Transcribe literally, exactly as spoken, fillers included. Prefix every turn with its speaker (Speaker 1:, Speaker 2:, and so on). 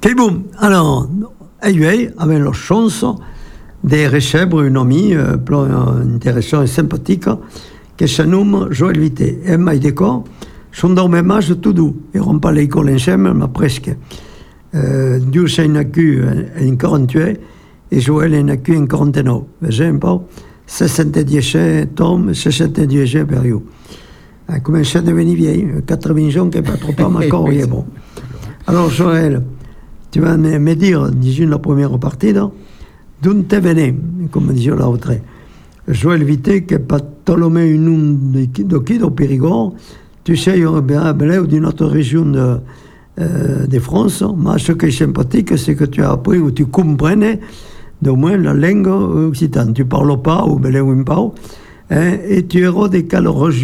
Speaker 1: Fait bon, alors, io avec la chance de recevoir un ami euh, intéressant et sympathique qui se nomme Joël Vité. Et m'a dit quoi, son dans le même âge tout doux. Ils n'ont pas l'école ensemble, mais presque. Euh, Dieu s'est nacu en quarante-huit et Joël est nacu en quarante-neuf. Vous savez un peu, soixante-dix Tom, soixante-dix période. Il commence à devenir vieille, quatre-vingts ans, qui n'est pas trop pas, mais encore, il est bon. Alors, Joël, tu vas me, me dire, disons la première partie, d'où tu venais, comme disait l'autre. Joël Vité, qui est pas Ptolomée, un nom de qui, de Périgord, tu sais, il y a d'une autre région de, euh, de France, mais ce qui est sympathique, c'est que tu as appris ou tu comprenais, de moins, la langue occitane. Tu ne parles pas, ou belé ou pas, hein, et tu es de quelle région.